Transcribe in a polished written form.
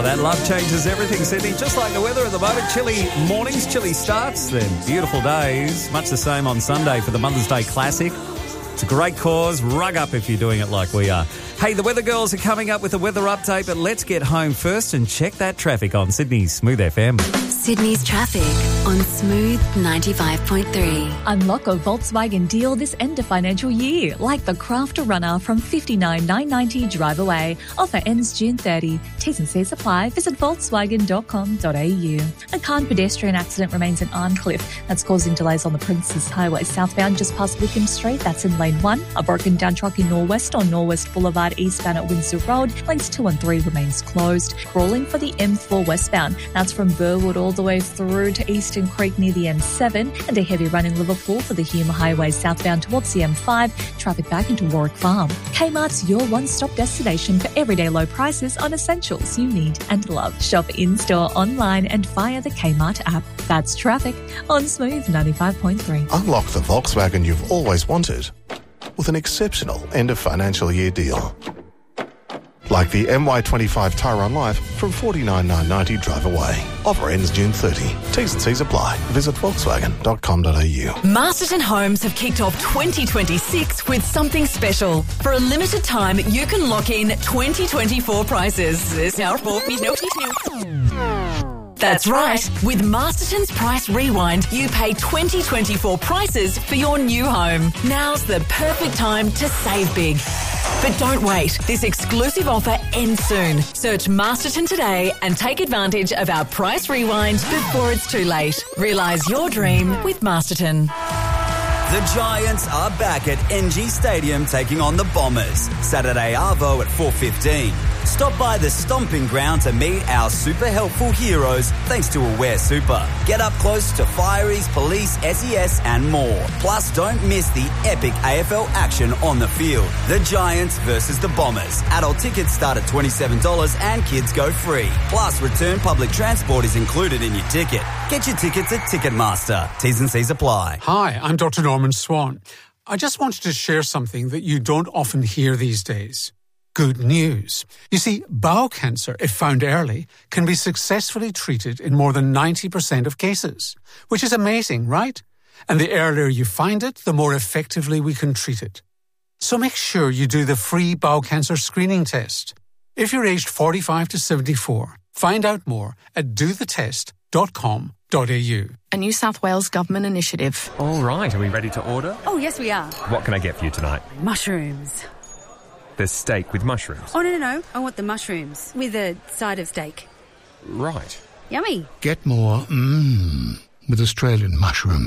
that. Love changes everything, Sydney. Just like the weather at the moment. Chilly mornings, chilly starts, then beautiful days. Much the same on Sunday for the Mother's Day Classic. It's a great cause. Rug up if you're doing it like we are. Hey, the Weather Girls are coming up with a weather update, but let's get home first and check that traffic on Sydney's Smooth FM. Sydney's traffic on Smooth 95.3. Unlock a Volkswagen deal this end of financial year, like the Crafter Runner from $59,990 drive away. Offer ends June 30. T's and C's apply. Visit volkswagen.com.au. A car and pedestrian accident remains in Arncliffe. That's causing delays on the Princes Highway southbound just past Wickham Street. That's in lane 1. A broken down truck in Norwest on Norwest Boulevard eastbound at Windsor Road. Lanes 2 and 3 remains closed. Crawling for the M4 westbound. That's from Burwood all the way through to Eastern Creek near the M7, and a heavy run in Liverpool for the Hume Highway southbound towards the M5. Traffic back into Warwick Farm. Kmart's your one-stop destination for everyday low prices on essentials you need and love. Shop in-store, online and via the Kmart app. That's traffic on Smooth 95.3. Unlock the Volkswagen you've always wanted with an exceptional end of financial year deal. Like the MY25 Tyrone Life from $49,990 drive away. Offer ends June 30. T's and C's apply. Visit volkswagen.com.au. Masterton Homes have kicked off 2026 with something special. For a limited time, you can lock in 2024 prices. That's right. With Masterton's Price Rewind, you pay 2024 prices for your new home. Now's the perfect time to save big. But don't wait. This exclusive offer ends soon. Search Masterton today and take advantage of our Price Rewind before it's too late. Realise your dream with Masterton. The Giants are back at NG Stadium taking on the Bombers. Saturday Arvo at 4:15. Stop by the stomping ground to meet our super helpful heroes thanks to Aware Super. Get up close to Fireys, Police, SES and more. Plus, don't miss the epic AFL action on the field. The Giants versus the Bombers. Adult tickets start at $27 and kids go free. Plus, return public transport is included in your ticket. Get your tickets at Ticketmaster. T's and C's apply. Hi, I'm Dr. Norman Swan. I just wanted to share something that you don't often hear these days. Good news. You see, bowel cancer, if found early, can be successfully treated in more than 90% of cases, which is amazing, right? And the earlier you find it, the more effectively we can treat it. So make sure you do the free bowel cancer screening test. If you're aged 45 to 74, find out more at dothetest.com.au. A New South Wales government initiative. All right, are we ready to order? Oh, yes, we are. What can I get for you tonight? Mushrooms. There's steak with mushrooms. Oh, no. I want the mushrooms with a side of steak. Right. Yummy. Get more with Australian mushrooms.